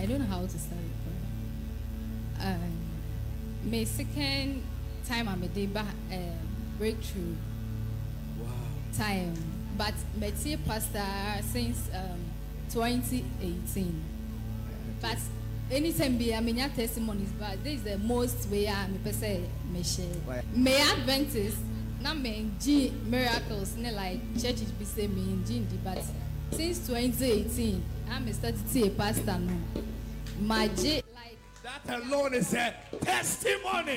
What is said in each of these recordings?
I don't know how to start it. My second time I'm a day breakthrough. Wow. Time, but met pastor since 2018. But anytime be I mean your testimonies, but this is the most way I'm say me share. May Adventist, not me G miracles, like churches be say me in G, but since 2018, I'm started to see a pastor now. My G like that alone is a testimony.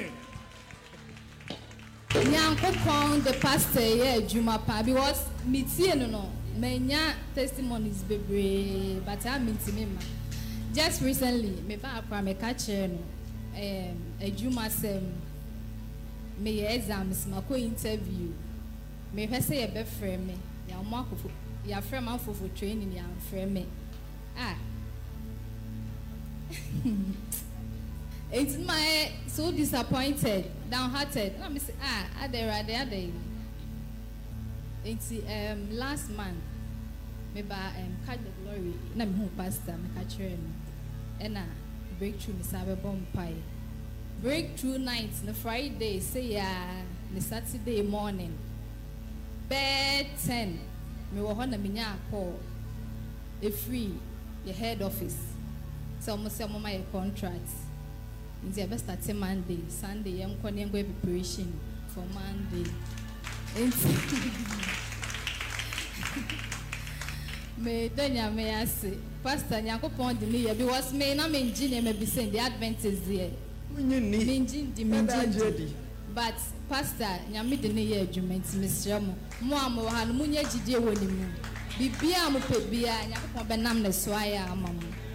Nyanko found the pastor here Juma pa because me tie no menya testimonies bebre but I mean to me ma. Just recently me ba akwa me ka kire no Juma sem me exams ma ko interview me hwe say e be frɛ me ya mo akofo ya frɛ man for training ya frɛ me it's my so disappointed, downhearted. Let me say, there. It's last month, maybe catch the glory. Na me who pastor me catch her, and breakthrough me sabe bomb pie. Breakthrough night, the Friday, say the Saturday morning. Bed 10, me wo hona me nya call. A free the head office. So almost say my contract. Nti ebe start Monday, Sunday yam ko ne preparation for Monday. Me denya me ase pastor Nyankopon de me because me na me engineer me be saying the Adventist there. Me but pastor nyame de ne ye adwuma me srɛ mo ha no munye gidie wɔ ni mu. Bibia mo pe bia Nyankopon be nam ne so aya ama mo.